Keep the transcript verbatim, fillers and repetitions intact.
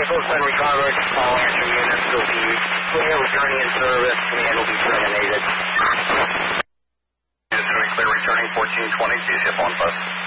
vehicle's been recovered. All answer units will be clear, returning in service, command will be terminated. Is doing clear, returning fourteen twenty, D C F one bus.